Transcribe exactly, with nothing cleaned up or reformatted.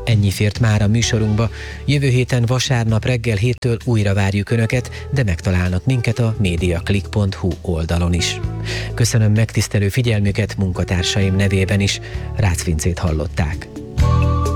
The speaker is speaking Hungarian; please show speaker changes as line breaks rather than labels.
Ennyi fért már a műsorunkba. Jövő héten vasárnap reggel héttől újra várjuk Önöket, de megtalálnak minket a mediaclick pont hu oldalon is. Köszönöm megtisztelő figyelmüket munkatársaim nevében is. Rácz Vincét hallották.